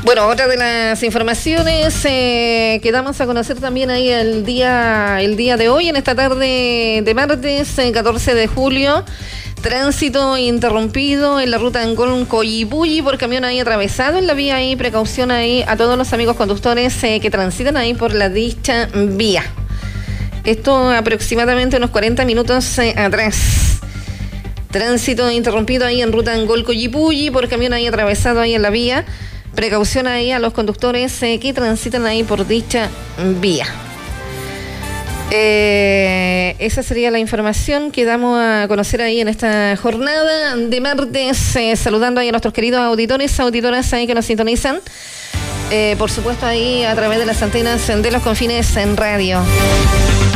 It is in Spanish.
Bueno, otra de las informaciones que damos a conocer también ahí el día de hoy, en esta tarde de martes, 14 de julio. Tránsito interrumpido en la ruta Angol-Coyipulli por camión ahí atravesado en la vía ahí. Precaución ahí a todos los amigos conductores que transitan ahí por la dicha vía. Esto aproximadamente unos 40 minutos atrás. Tránsito interrumpido ahí en ruta Angol-Coyipulli por camión ahí atravesado ahí en la vía. Precaución ahí a los conductores que transitan ahí por dicha vía. Esa sería la información que damos a conocer ahí en esta jornada de martes, saludando ahí a nuestros queridos auditores, auditoras ahí que nos sintonizan, por supuesto ahí a través de las antenas de Los Confines en radio.